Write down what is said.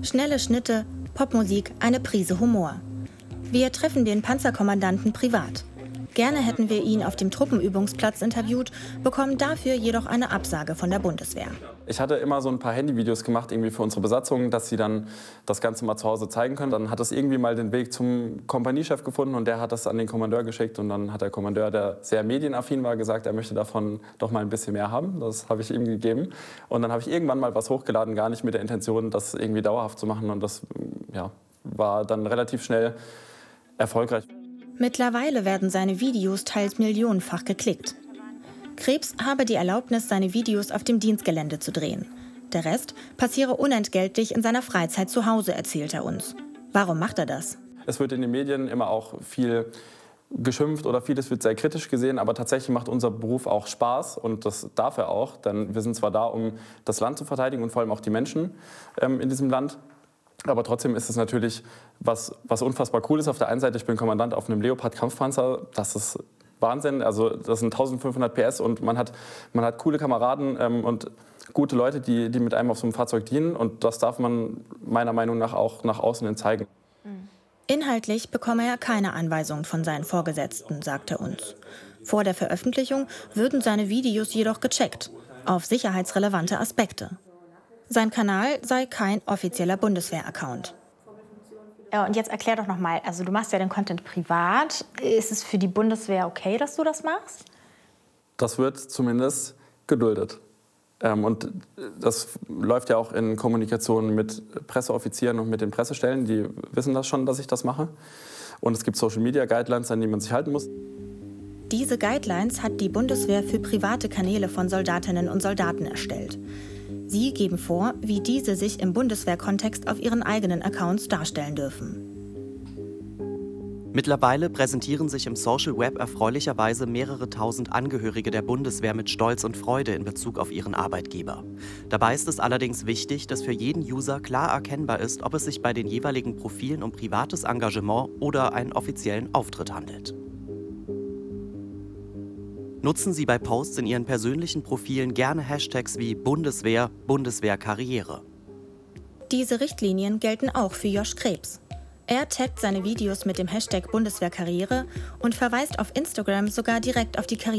Schnelle Schnitte, Popmusik, eine Prise Humor. Wir treffen den Panzerkommandanten privat. Gerne hätten wir ihn auf dem Truppenübungsplatz interviewt, bekommen dafür jedoch eine Absage von der Bundeswehr. Ich hatte immer so ein paar Handyvideos gemacht irgendwie für unsere Besatzung, dass sie dann das Ganze mal zu Hause zeigen können. Dann hat es irgendwie mal den Weg zum Kompaniechef gefunden und der hat das an den Kommandeur geschickt. Und dann hat der Kommandeur, der sehr medienaffin war, gesagt, er möchte davon doch mal ein bisschen mehr haben. Das habe ich ihm gegeben. Und dann habe ich irgendwann mal was hochgeladen, gar nicht mit der Intention, das irgendwie dauerhaft zu machen. Und das war dann relativ schnell erfolgreich. Mittlerweile werden seine Videos teils millionenfach geklickt. Krebs habe die Erlaubnis, seine Videos auf dem Dienstgelände zu drehen. Der Rest passiere unentgeltlich in seiner Freizeit zu Hause, erzählt er uns. Warum macht er das? Es wird in den Medien immer auch viel geschimpft oder vieles wird sehr kritisch gesehen, aber tatsächlich macht unser Beruf auch Spaß und das darf er auch, denn wir sind zwar da, um das Land zu verteidigen und vor allem auch die Menschen in diesem Land. Aber trotzdem ist es natürlich was unfassbar cool ist. Auf der einen Seite, ich bin Kommandant auf einem Leopard-Kampfpanzer. Das ist Wahnsinn. Also das sind 1500 PS und man hat coole Kameraden und gute Leute, die mit einem auf so einem Fahrzeug dienen. Und das darf man meiner Meinung nach auch nach außen hin zeigen. Inhaltlich bekomme er keine Anweisungen von seinen Vorgesetzten, sagt er uns. Vor der Veröffentlichung würden seine Videos jedoch gecheckt, auf sicherheitsrelevante Aspekte. Sein Kanal sei kein offizieller Bundeswehr-Account. Und jetzt erklär doch noch mal, also du machst ja den Content privat. Ist es für die Bundeswehr okay, dass du das machst? Das wird zumindest geduldet. Und das läuft ja auch in Kommunikation mit Presseoffizieren und mit den Pressestellen. Die wissen das schon, dass ich das mache. Und es gibt Social-Media-Guidelines, an die man sich halten muss. Diese Guidelines hat die Bundeswehr für private Kanäle von Soldatinnen und Soldaten erstellt. Sie geben vor, wie diese sich im Bundeswehrkontext auf ihren eigenen Accounts darstellen dürfen. Mittlerweile präsentieren sich im Social Web erfreulicherweise mehrere tausend Angehörige der Bundeswehr mit Stolz und Freude in Bezug auf ihren Arbeitgeber. Dabei ist es allerdings wichtig, dass für jeden User klar erkennbar ist, ob es sich bei den jeweiligen Profilen um privates Engagement oder einen offiziellen Auftritt handelt. Nutzen Sie bei Posts in Ihren persönlichen Profilen gerne Hashtags wie Bundeswehr, Bundeswehrkarriere. Diese Richtlinien gelten auch für Josh Krebs. Er taggt seine Videos mit dem Hashtag Bundeswehrkarriere und verweist auf Instagram sogar direkt auf die Karriere.